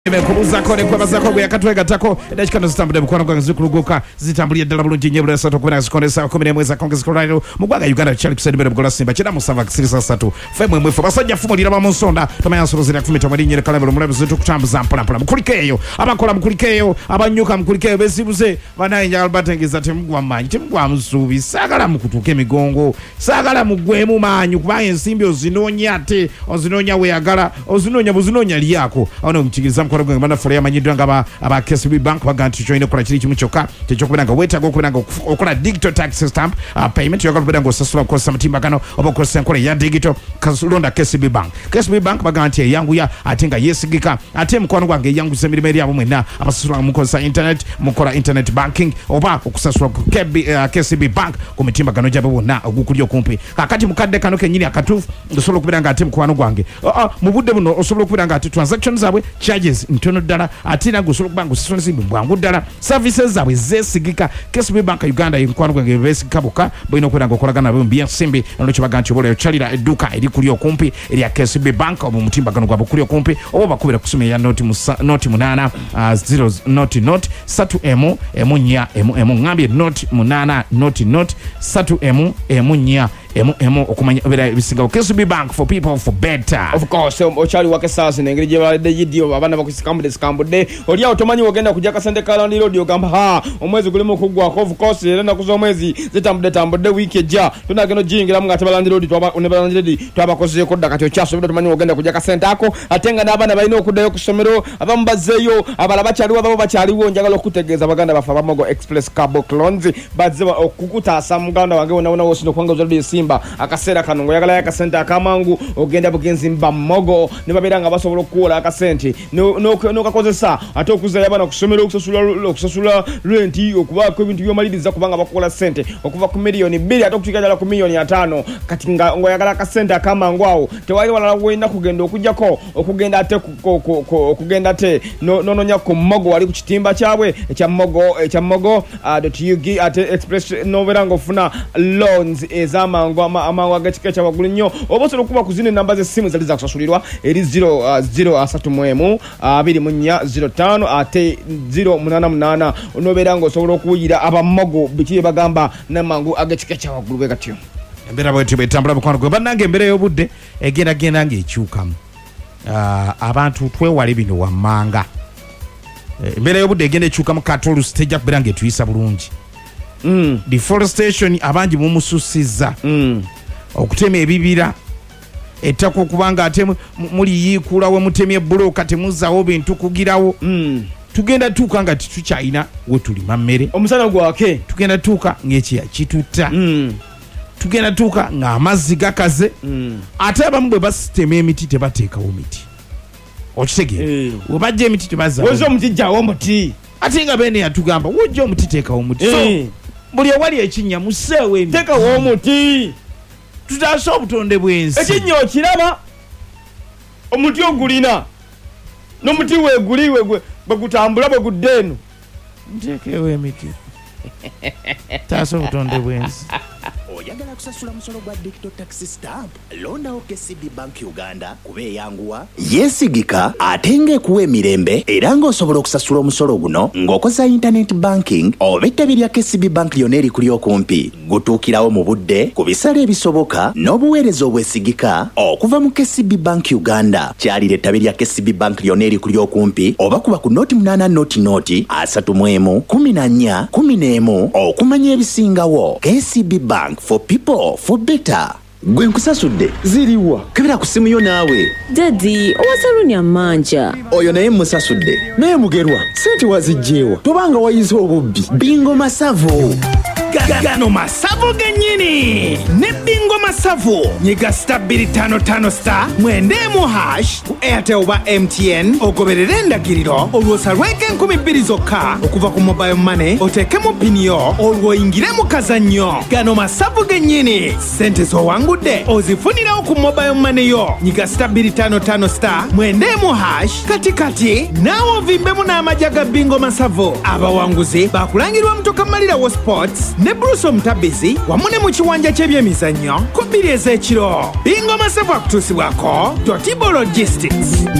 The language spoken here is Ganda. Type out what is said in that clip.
Kubuza kone kwa bazako gwe yakatwega tako edakikano zitambule bukwano kwa zikuluguka zitambuliye ddala bulungi nnyo buli asatu kubina zikonde sawa 11 kongezi kolero mugwaga Uganda chali kusedibere bugola Simba kira musava kisirisa 3 femwe mwefu basajja fumulira ba musonda tomaya nsoro kufumita mwali nyere kalabero mulabe zitu kutambuza mpola mpola mukulikeyo abakola mukulikeyo abanyuka mukulikeyo besibuze banayinja Albert Ngiza temugwa manyi temugwa musubi sagala mukutuke migongo sagala mugwemu manyi kuba ensimbi ozinonya ate ozinonya weyagala ozinonya buzinonya liyako awana mchigiriza mkora gwe bana fole yamanyiddwa nga aba KCB Bank baganti choine kola kiri kimu kyokka tekyokubeera nga wetaga okubeera nga okola digital tax stamp payment yoga kubeera nga osasula kukozesa matimba gano oba okukozesa enkola ya digital kasulonda KCB Bank baganti eyanguya ate nga yesigika ate mukwano gwange eyanguza emirimu eri abo mwenna abasasula mukozesa internet mukola internet banking oba okusasula KCB Bank ku mitimba gano gyabe bonna ogukuli okumpi kakati mukadde kano kenyini akatuufu osobola okubeera nga ate mukwano gwange mu budde buno osobola okubeera nga ate transactions zaabwe charges ntono ddala ate nange osobola okuba nga osasula ensimbi bwangu ddala services zaabwe zeesigika KCB Bank Uganda enkwano gwange beesigika bokka boyina okubeera nga okolagana nabo mbyensimbi nolwekyo baga nti oba oyocalira edduuka erikuli okumpi erya KCB Bank oba omutimbagano gwabwe kuli okumpi oba bakubira kusoma eya noti 8 noti 3 emu ngambye noti 8 noti 3 emu okumanya obera ebisigawo KCB Bank for people for better. Of course ochali wake sasa nengeri je balade yidio abana bakusikambude oli automanyi ogenda kujja kasente kalandi road ogamba omwezi gulimo kugwa of course era nakuzo omwezi zitambude week eja tunageno jingira mga tabalandi road twabakoze kodda kati okyaso automanyi ogenda kujja kasente ako atenga n'abana balina okuddayo ku somero abambazeyo abala bachaliwo ababo bachaliwo njagala okutegeeza baganda bafa bamogo express cable clones bazeba okukutaasa muganda wange wona wosino kwanga zodi Simba akasera kanongo yagala yakasente akamangu ogenda bugenzi mba mogo ne babera nga basobola okukola akasente no kakozesa ate okuza yabana kusomera okusasula renti okuba ko ebintu byomaliriza kubanga bakola sente okuva ku milioni 2 ate okutikajala ku milioni 5 kati ngo yagala akasente akamangu awo tewali wala wenda kugenda okujjako okugenda ate okugenda ate nonya ku mogo wali ku kitimba kyabwe ekya mogo .ug ate express noveranga ofuna loans ezama amangu agachikecha wagulu nnyo obosobola okuba kuzine namba z'essimu zali za kusasulirwa eri 0 24 ate 088 onobeera nga osobola okuyira abamogo biki bagamba n'amangu agachikecha wagulu bwe gatyo embera bwe tibetambula bukwano gwe bannange embera y'obudde egenda ng'ekyukamu abantu twewale bino wammanga embera y'obudde egenda ekyukamu katolu sitejja kubeera ng'etuyisa bulungi deforestation abangi mumususiza okutema ebibira ettaka okubanga ate muli yiikula we mutemye buloka temuzaawo bintu kugirawo tugenda tuuka nga titukyalina we tulima mmere omusana gwake tugenda tuuka ng'ekyeya kitutta tugenda tuuka ng'amazzi gakaze ate abamu bwe basitema emiti tebateekawo miti okitegeera we bajja emiti tebazaawo weza omuti jjawo omuti ate nga bene yatugamba wojja omuti teekawo omuti buli ewali ekinnya museewo emi teka w'omuti tutaasa obutonde bw'ensi ekinnya okiraba omuti ogulina n'omuti weeguli bwe gutambula bwe gudde eno nteekewo emiti taasa obutonde bw'ensi oyagala kusasula musolo gwa digital tax stamp londawo KCB Bank Uganda kuba eyanguwa yesigika ate ng'ekuwa emirembe era ng'osobola okusasula omusolo guno ng'okoza internet banking oba ettabi lya KCB Bank lyonna erikuli okumpi gutuukirawo mu budde ku bisale ebisoboka n'obuweereza obwesigika okuva mu KCB Bank Uganda kyalira ettabi lya KCB Bank lyonna erikuli okumpi oba kuba ku noti 8 noti 31 14 11 okumanya ebisingawo. KCB Bank for people for better. Gwe nkusasudde ziriwa kebera ku simu yo naawe Daddy owasaluni amanja oyo naye musasudde naye mugerwa sente wazijjeewa tobanga wayize obubbi bingo masavu Gano masavu genyini ne bingo masavu nyiga *255 star mwendemu hash ku Airtel oba MTN ogoberere endagiriro olwosa lweke 2000 zokka okuva ku mobile money oteekemu pini yo olwoyingire mu kazannyo. Gano masavu genyini sente z'owangudde ozifunirawo ku mobile money yo nyiga *255 star mwendemu hash kati naawe ovimbemu n'amajja ga bingo masavu. Abawanguzi bakulangirwa Mutoka Malirawo Sports ne Bruce Omutabizi wamu ne mu kiwanja ky'ebyemizannyo ku 2 ez'ekiro. Bingo masavu akutuusibwako Totibo Logistics.